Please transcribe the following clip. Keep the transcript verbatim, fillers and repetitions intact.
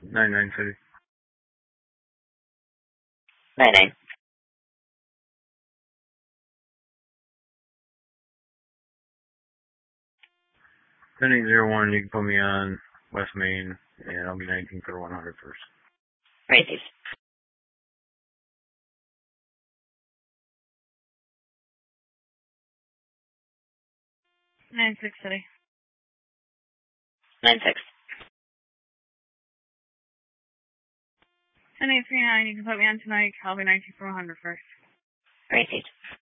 nine nine City. nine nine. ten eight zero one, you can put me on West Main, and I'll be nineteen for one hundred first. Received. nine six City. nine six. ten eight three nine, you can put me on tonight. I'll be nineteen for one hundred first. Received.